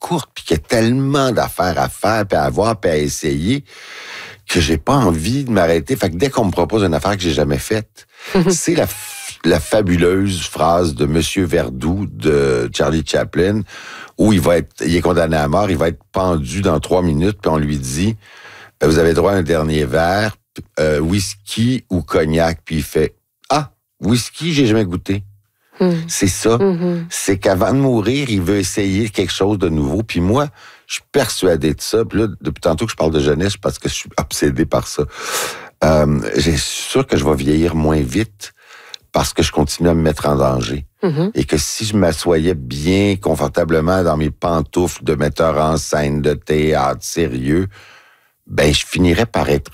courte, puis qu'il y a tellement d'affaires à faire, puis à voir, puis à essayer, que j'ai pas envie de m'arrêter. Fait que dès qu'on me propose une affaire que j'ai jamais faite, c'est la fabuleuse phrase de Monsieur Verdoux de Charlie Chaplin, où il est condamné à mort, il va être pendu dans 3 minutes, puis on lui dit, vous avez droit à un dernier verre, whisky ou cognac, puis il fait, whisky, j'ai jamais goûté. C'est ça. C'est qu'avant de mourir, il veut essayer quelque chose de nouveau. Puis moi, je suis persuadé de ça. Puis là, depuis tantôt que je parle de jeunesse, parce que je suis obsédé par ça. J'ai sûr que je vais vieillir moins vite parce que je continue à me mettre en danger. Et que si je m'assoyais bien confortablement dans mes pantoufles de metteur en scène, de théâtre sérieux, ben je finirais par être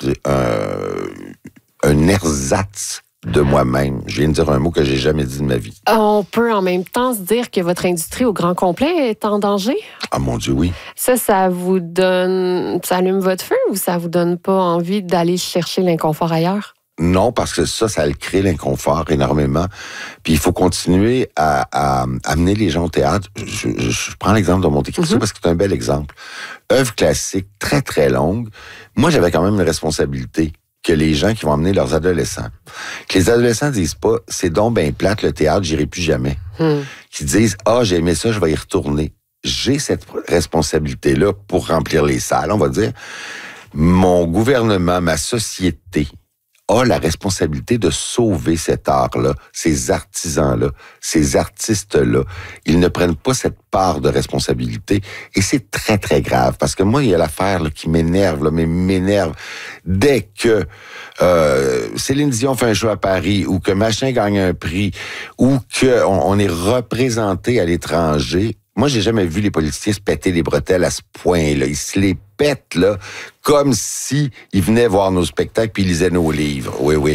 un ersatz de moi-même. Je viens de dire un mot que j'ai jamais dit de ma vie. On peut en même temps se dire que votre industrie au grand complet est en danger? Ah mon Dieu, oui. Ça vous donne... Ça allume votre feu ou ça vous donne pas envie d'aller chercher l'inconfort ailleurs? Non, parce que ça le crée l'inconfort énormément. Puis il faut continuer à amener les gens au théâtre. Je prends l'exemple de Monte Cristo parce que c'est un bel exemple. Œuvre classique, très, très longue. Moi, j'avais quand même une responsabilité que les gens qui vont emmener leurs adolescents. Que les adolescents disent pas, c'est donc ben plate le théâtre, j'irai plus jamais. Qu'ils disent, j'ai aimé ça, je vais y retourner. J'ai cette responsabilité-là pour remplir les salles, on va dire. Mon gouvernement, ma société a la responsabilité de sauver cet art-là, ces artisans-là, ces artistes-là. Ils ne prennent pas cette part de responsabilité et c'est très, très grave parce que moi, il y a l'affaire là, qui m'énerve, mais m'énerve dès que Céline Dion fait un show à Paris ou que machin gagne un prix ou qu'on est représenté à l'étranger. Moi, j'ai jamais vu les politiciens se péter les bretelles à ce point-là. Ils se les pètent, là, comme si ils venaient voir nos spectacles puis ils lisaient nos livres. Oui.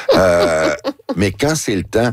Mais quand c'est le temps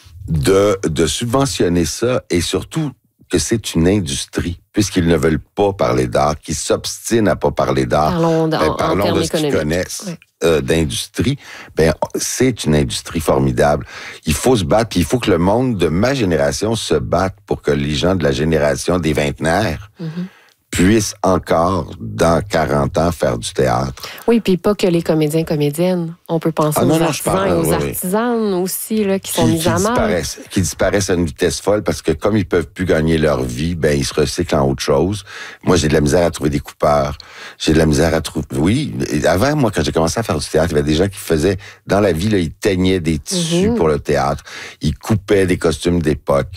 de subventionner ça, et surtout que c'est une industrie, puisqu'ils ne veulent pas parler d'art, qu'ils s'obstinent à pas parler d'art, parlons de ce qu'ils connaissent. Oui. D'industrie, c'est une industrie formidable. Il faut se battre, puis il faut que le monde de ma génération se batte pour que les gens de la génération des vingtenaires puissent encore, dans 40 ans, faire du théâtre. Oui, puis pas que les comédiens, comédiennes. On peut penser aux artisans et aux artisanes aussi, là, qui sont mis à mal. Qui disparaissent à une vitesse folle parce que comme ils peuvent plus gagner leur vie, ils se recyclent en autre chose. Moi, j'ai de la misère à trouver des coupeurs. J'ai de la misère à trouver... Oui, avant, moi, quand j'ai commencé à faire du théâtre, il y avait des gens qui faisaient... Dans la vie, là, ils teignaient des tissus pour le théâtre. Ils coupaient des costumes d'époque.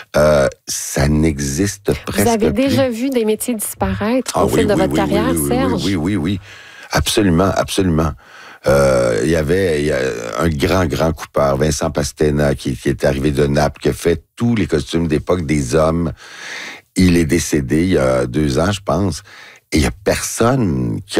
Ça n'existe presque plus. Vous avez déjà vu des métiers disparaître au fil de votre carrière, Serge? Oui. Absolument. Il y avait un grand coupeur, Vincent Pastena, qui est arrivé de Naples, qui a fait tous les costumes d'époque des hommes. Il est décédé il y a 2 ans, je pense. Et il y a personne qui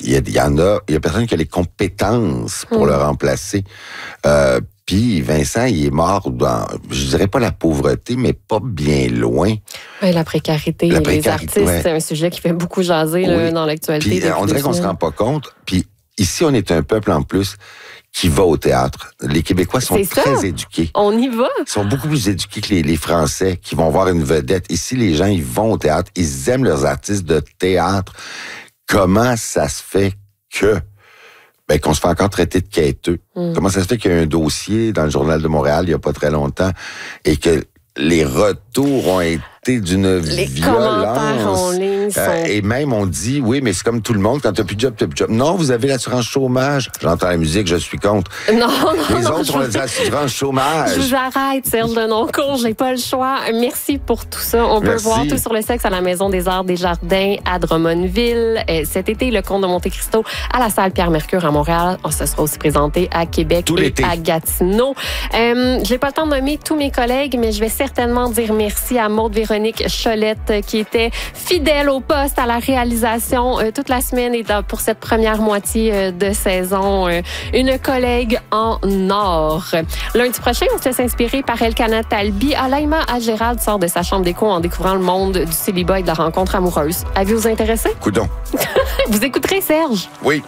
a personne qui a les compétences pour le remplacer. Puis Vincent, il est mort dans, je dirais pas la pauvreté, mais pas bien loin. Oui, la précarité. Les artistes, c'est un sujet qui fait beaucoup jaser là, dans l'actualité. Puis on dirait qu'on se rend pas compte. Puis ici, on est un peuple en plus qui va au théâtre. Les Québécois sont très éduqués. On y va. Ils sont beaucoup plus éduqués que les Français qui vont voir une vedette. Ici, les gens, ils vont au théâtre. Ils aiment leurs artistes de théâtre. Comment ça se fait qu'on se fait encore traiter de quêteux? Comment ça se fait qu'il y a un dossier dans le Journal de Montréal il y a pas très longtemps et que les retours ont été d'une violence. En ligne sont... et même on dit, oui, mais c'est comme tout le monde, quand t'as plus de job, t'as plus de job. Non, vous avez l'assurance chômage. J'entends la musique, je suis contre. Non, les autres ont l'assurance chômage. Je vous arrête, Serge Denoncourt, j'ai pas le choix. Merci pour tout ça. On peut voir tout sur le sexe à la Maison des Arts des Jardins à Drummondville. Cet été, le Comte de Monte Cristo à la salle Pierre-Mercure à Montréal. Ça sera aussi présenté à Québec et à Gatineau. J'ai pas le temps de nommer tous mes collègues, mais je vais certainement dire merci à Maude Véronique Cholette qui était fidèle au poste à la réalisation toute la semaine et pour cette première moitié de saison. Une collègue en or. Lundi prochain, on se laisse inspirer par Elkana Talbi. Alaima Gérald sort de sa chambre d'écho en découvrant le monde du célibat et de la rencontre amoureuse. Avez-vous intéressé? Coudon. Vous écouterez Serge? Oui.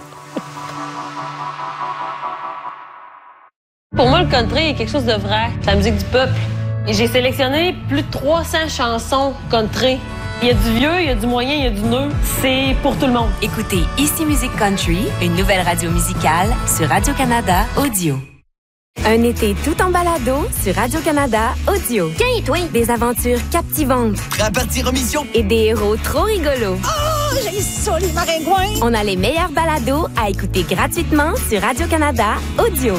Pour moi, le country est quelque chose de vrai. C'est la musique du peuple. Et j'ai sélectionné plus de 300 chansons country. Il y a du vieux, il y a du moyen, il y a du neuf. C'est pour tout le monde. Écoutez Ici Musique Country, une nouvelle radio musicale sur Radio-Canada Audio. Un été tout en balado sur Radio-Canada Audio. Tiens, toi, Des aventures captivantes. Prêt à partir en mission? Et des héros trop rigolos. oh, j'ai ça, les maringouins! On a les meilleurs balados à écouter gratuitement sur Radio-Canada Audio.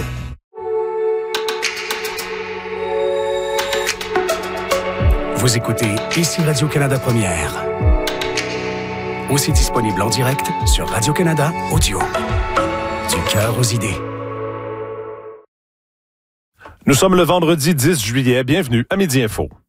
Vous écoutez Ici Radio-Canada Première. Aussi disponible en direct sur Radio-Canada Audio. Du cœur aux idées. Nous sommes le vendredi 10 juillet. Bienvenue à Midi Info.